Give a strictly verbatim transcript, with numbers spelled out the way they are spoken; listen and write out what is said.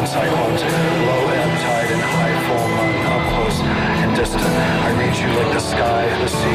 and cyclones, low ebb tide and high full moon, up close and distant. I read you like the sky, the sea.